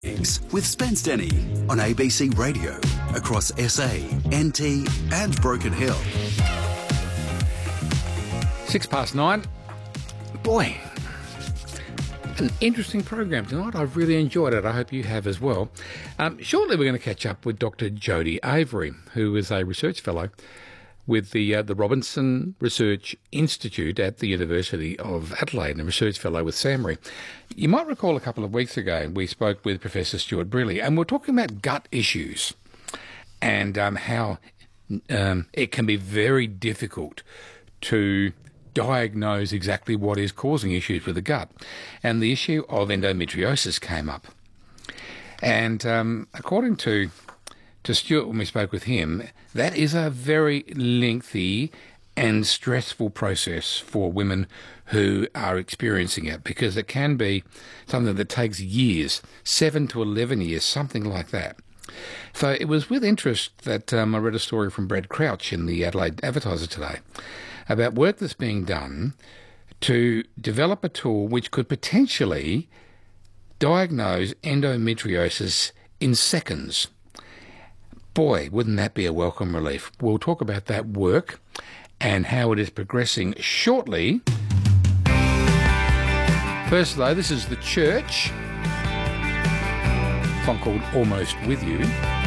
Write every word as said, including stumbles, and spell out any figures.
With Spence Denny on A B C Radio across S A, N T and Broken Hill. Six past nine. Boy, an interesting program tonight. I've really enjoyed it. I hope you have as well. Um, shortly we're going to catch up with Doctor Jodie Avery, who is a research fellow with the uh, the Robinson Research Institute at the University of Adelaide, and a research fellow with SAHMRI. You might recall a couple of weeks ago we spoke with Professor Stuart Brearley, and we're talking about gut issues and um, how um, it can be very difficult to diagnose exactly what is causing issues with the gut. And the issue of endometriosis came up. And um, according to to Stuart, when we spoke with him, that is a very lengthy and stressful process for women who are experiencing it, because it can be something that takes years, seven to eleven years, something like that. So it was with interest that um, I read a story from Brad Crouch in the Adelaide Advertiser today about work that's being done to develop a tool which could potentially diagnose endometriosis in seconds. Boy, wouldn't that be a welcome relief. We'll talk about that work and how it is progressing shortly. First, though, this is The Church, a song called Almost With You.